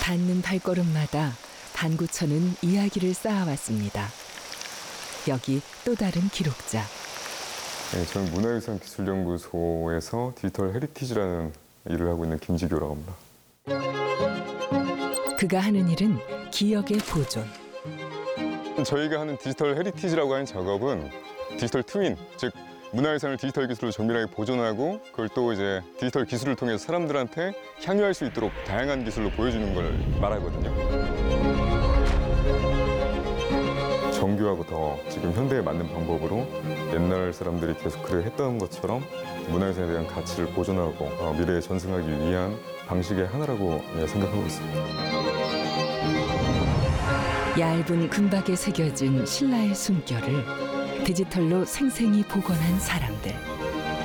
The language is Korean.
닿는 발걸음마다 반구천은 이야기를 쌓아왔습니다. 여기 또 다른 기록자. 네, 저는 문화유산기술연구소에서 디지털 헤리티지라는 일을 하고 있는 김지교라고 합니다. 그가 하는 일은 기억의 보존. 저희가 하는 디지털 헤리티지라고 하는 작업은 디지털 트윈, 즉 문화유산을 디지털 기술로 정밀하게 보존하고 그걸 또 이제 디지털 기술을 통해서 사람들한테 향유할 수 있도록 다양한 기술로 보여주는 걸 말하거든요. 정교하고 더 지금 현대에 맞는 방법으로 옛날 사람들이 계속 그래 했던 것처럼 문화유산에 대한 가치를 보존하고 미래에 전승하기 위한 방식의 하나라고 생각하고 있습니다. 얇은 금박에 새겨진 신라의 숨결을 디지털로 생생히 복원한 사람들.